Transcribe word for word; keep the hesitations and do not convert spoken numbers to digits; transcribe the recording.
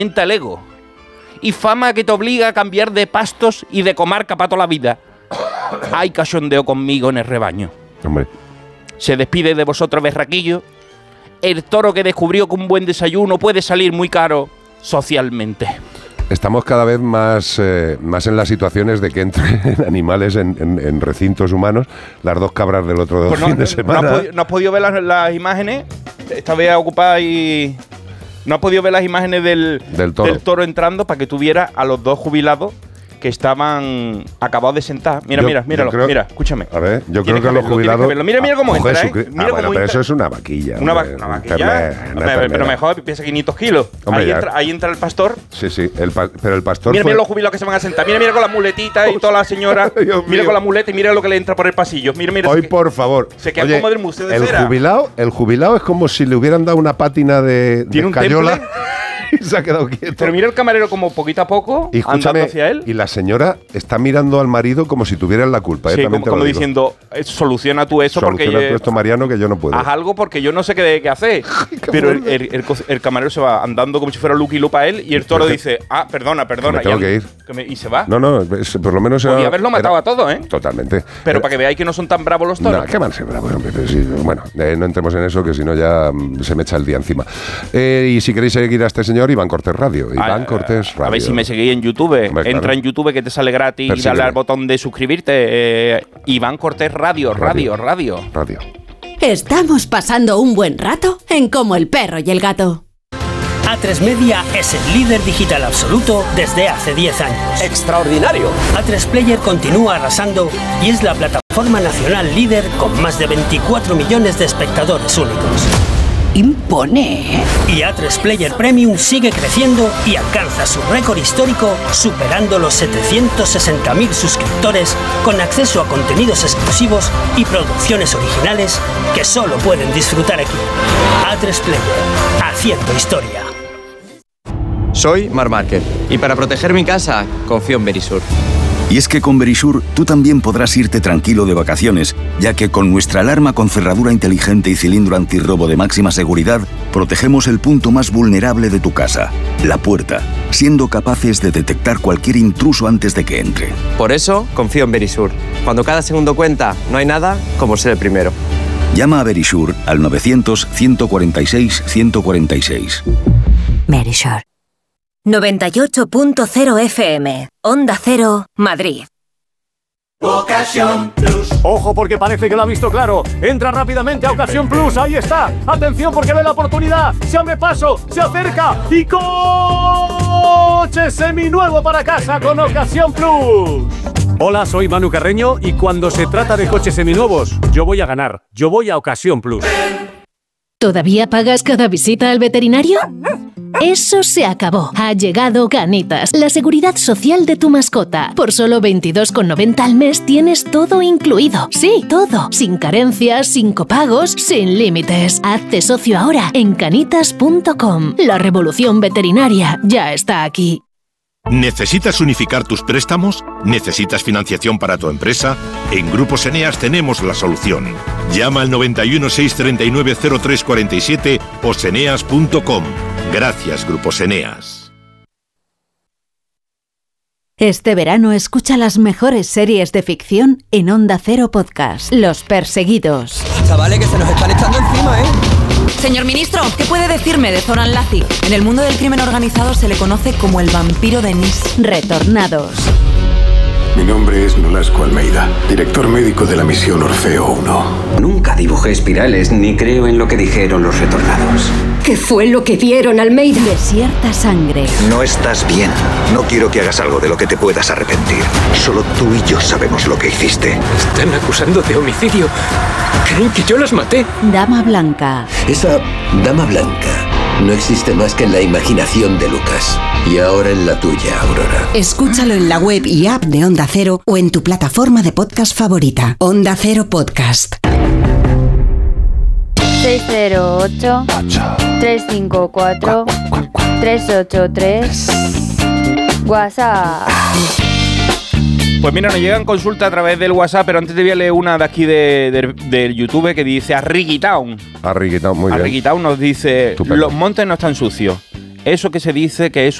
el ego. Y fama que te obliga a cambiar de pastos y de comarca para toda la vida. Hay cachondeo conmigo en el rebaño. Hombre. Se despide de vosotros, berraquillo. El toro que descubrió que un buen desayuno puede salir muy caro socialmente. Estamos cada vez más, eh, más en las situaciones de que entren animales en, en, en recintos humanos, las dos cabras del otro pues fin no, de semana. ¿No has podido, no has podido ver las, las imágenes? Esta vez ocupada y... ¿No has podido ver las imágenes del, del, toro. del toro entrando para que tuviera a los dos jubilados que estaban acabados de sentar? Mira, yo, mira, míralo, creo, mira, escúchame. A ver, yo tienes creo que, que los jubilados... Que mira, mira cómo entra, ¿eh? Mira ah, cómo bueno, pero entra. eso es una vaquilla. Una, va hombre, una vaquilla. Terner, una hombre, pero mejor, pesa quinientos kilos. Hombre, ahí, entra, ahí entra el pastor. Sí, sí, el pa pero el pastor Mira, fue... mira los jubilados que se van a sentar. Mira, mira con la muletita y toda la señora. Mira con la muleta y mira lo que le entra por el pasillo. Mira, mira. Hoy, por favor. Se queda Oye, como del museo de el cera. Jubilado, el jubilado es como si le hubieran dado una pátina de, de escayola. Y se ha quedado quieto. Pero mira el camarero como poquito a poco y andando hacia él. Y la señora está mirando al marido como si tuvieran la culpa. Sí, ¿eh? como, como diciendo, soluciona tú eso soluciona porque... tú esto, Mariano, que yo no puedo. Haz algo porque yo no sé qué, qué hacer. Pero el, el, el, el camarero se va andando como si fuera Lucky Luke a él y el toro dice, ah, perdona, perdona. Me tengo y, que ir. Que me, y se va. No, no, es, por lo menos... Podría haberlo matado era, a todos, ¿eh? Totalmente. Pero era, para que veáis que no son tan bravos los toros. No, qué mal ser bravos, hombre. Pero sí, bueno, eh, no entremos en eso, que si no ya mm, se me echa el día encima. Eh, y si queréis seguir a este señor, Iván Cortés Radio. Iván a, Cortés Radio. A ver si me seguís en YouTube. Hombre, Entra claro. en YouTube que te sale gratis Persígueme. Y dale al botón de suscribirte. Eh, Iván Cortés Radio, Radio, Radio. Radio. Estamos pasando un buen rato en Como el perro y el gato. A tres Media es el líder digital absoluto desde hace diez años. ¡Extraordinario! A tres Player continúa arrasando y es la plataforma nacional líder con más de veinticuatro millones de espectadores únicos. Impone. Y A tres Player Premium sigue creciendo y alcanza su récord histórico superando los setecientos sesenta mil suscriptores con acceso a contenidos exclusivos y producciones originales que solo pueden disfrutar aquí. A tres Player, haciendo historia. Soy Mar Márquez y para proteger mi casa confío en Verisur. Y es que con Verisur tú también podrás irte tranquilo de vacaciones, ya que con nuestra alarma con cerradura inteligente y cilindro antirrobo de máxima seguridad, protegemos el punto más vulnerable de tu casa, la puerta, siendo capaces de detectar cualquier intruso antes de que entre. Por eso confío en Verisur. Cuando cada segundo cuenta, no hay nada como ser el primero. Llama a Verisur al novecientos, ciento cuarenta y seis, ciento cuarenta y seis. Verisur. noventa y ocho punto cero F M, Onda Cero, Madrid. Ocasión Plus. Ojo porque parece que lo ha visto claro. Entra rápidamente a Ocasión Plus. Ahí está. Atención porque ve la oportunidad. Se abre paso, se acerca y coche seminuevo para casa con Ocasión Plus. Hola, soy Manu Carreño y cuando se trata de coches seminuevos, yo voy a ganar. Yo voy a Ocasión Plus. ¿Todavía pagas cada visita al veterinario? Eso se acabó. Ha llegado Canitas, la seguridad social de tu mascota. Por solo veintidós con noventa al mes tienes todo incluido. Sí, todo. Sin carencias, sin copagos, sin límites. Hazte socio ahora en canitas punto com. La revolución veterinaria ya está aquí. ¿Necesitas unificar tus préstamos? ¿Necesitas financiación para tu empresa? En Grupos Eneas tenemos la solución. Llama al noventa y uno, seiscientos treinta y nueve, cero tres cuarenta y siete o seneas punto com. Gracias, Grupos Eneas. Este verano escucha las mejores series de ficción en Onda Cero Podcast. Los Perseguidos. Chavales, que se nos están echando encima, ¿eh? Señor ministro, ¿qué puede decirme de Zoran Lazic? En el mundo del crimen organizado se le conoce como el vampiro de Nis. Retornados. Mi nombre es Nolasco Almeida, director médico de la misión Orfeo uno. Nunca dibujé espirales ni creo en lo que dijeron los retornados. ¿Qué fue lo que vieron, Almeida? Desierta sangre. No estás bien. No quiero que hagas algo de lo que te puedas arrepentir. Solo tú y yo sabemos lo que hiciste. Están acusando de homicidio. Creen que yo los maté. Dama Blanca. Esa Dama Blanca no existe más que en la imaginación de Lucas. Y ahora en la tuya, Aurora. Escúchalo en la web y app de Onda Cero o en tu plataforma de podcast favorita. Onda Cero Podcast. seis cero ocho, tres cinco cuatro, tres ocho tres. WhatsApp. Pues mira, nos llegan consultas a través del WhatsApp, pero antes te voy a leer una de aquí de, de, de YouTube que dice Arriguitown. Arriguitown, muy bien. Arriguitown nos dice, Estupendo. Los montes no están sucios. eso que se dice que es